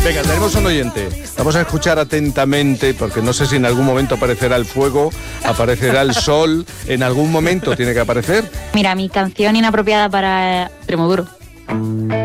Venga, tenemos un oyente. Vamos a escuchar atentamente, porque no sé si en algún momento aparecerá el fuego, aparecerá el sol, en algún momento tiene que aparecer. Mira, mi canción inapropiada para Extremoduro.